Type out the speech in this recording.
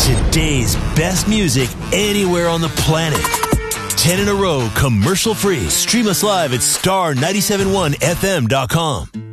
Today's best music anywhere on the planet. 10 in a row, commercial free. Stream us live at star971fm.com.